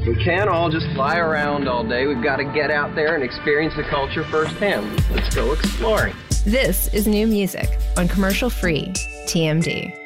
We can't all just fly around all day. We've got to get out there and experience the culture firsthand. Let's go exploring. This is New Music on commercial-free TMD.